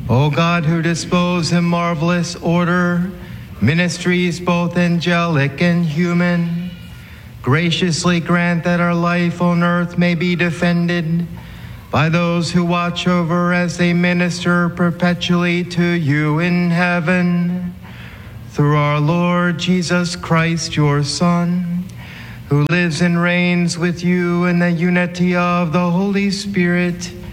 O God, who dispose in marvelous order ministries both angelic and human, graciously grant that our life on earth may be defended by those who watch over as they minister perpetually to you in heaven. Through our Lord Jesus Christ, your Son, who lives and reigns with you in the unity of the Holy Spirit,